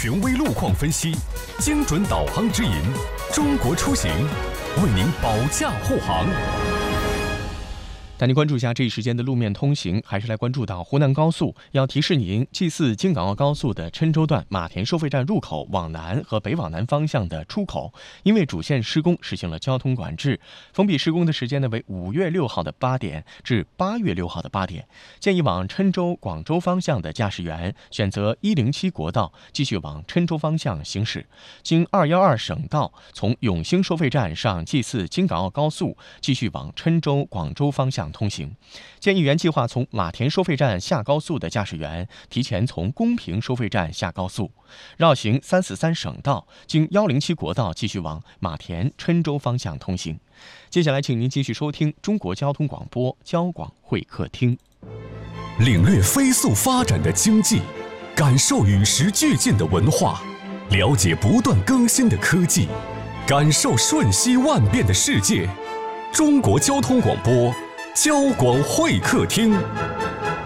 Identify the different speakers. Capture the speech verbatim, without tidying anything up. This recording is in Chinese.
Speaker 1: 权威路况分析，精准导航指引，中国出行为您保驾护航。带您关注一下这一时间的路面通行，还是来关注到湖南高速。要提示您，G 四京港澳高速的郴州段马田收费站入口往南和北往南方向的出口，因为主线施工实行了交通管制，封闭施工的时间呢为五月六号的八点至八月六号的八点。建议往郴州、广州方向的驾驶员选择一零七国道继续往郴州方向行驶，经二一二省道从永兴收费站上 G 四京港澳高速继续往郴州、广州方向通行。建议原计划从马田收费站下高速的驾驶员提前从公平收费站下高速，绕行三四三省道，经一零七国道继续往马田、郴州方向通行。接下来请您继续收听中国交通广播交广会客厅，领略飞速发展的经济，感受与时俱进的文化，了解不断更新的科技，感受瞬息万变的世界。中国交通广播交广会客厅。